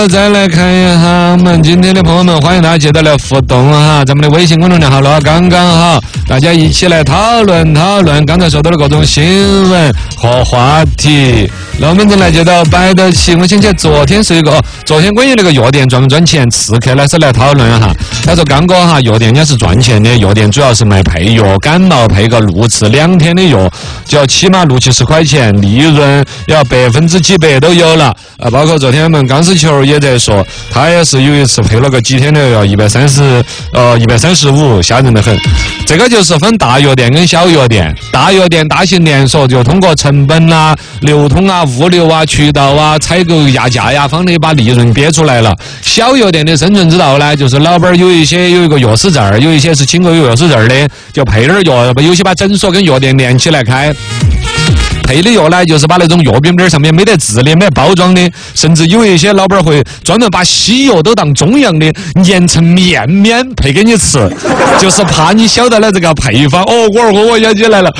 再来看一下我们今天的朋友们，欢迎大家接着来互动哈，咱们的微信公众号了刚刚好，大家一起来讨论刚才说到的各种新闻和话题。那我们就来接到摆到起，我想起昨天关于那个药店赚不赚钱，刺客呢是来讨论哈。他说刚哥哈，药店人家是赚钱的，药店主要是卖配药，感冒配个6次2天的药，就要起码60-70块钱，利润要几百都有了啊。包括昨天我们钢丝球也在说，他也是有一次配了个几天的药135，吓人的很。这个就是分大药店跟小药店，大药店大型连锁就通过成本啊、流通啊、物流啊、渠道啊、采购压价呀方面把利润憋出来了。小药店的生存之道呢，就是老板有一个药师证，有一些是请过有药师证的，就配点药，有些把诊所跟药店连起来开。配的药呢，就是把那种药饼上面没得字的、没得包装的，甚至有一些老板会专门把西药都当中药的，研成面配给你吃，就是怕你晓得了这个配方。哦，我要起来了。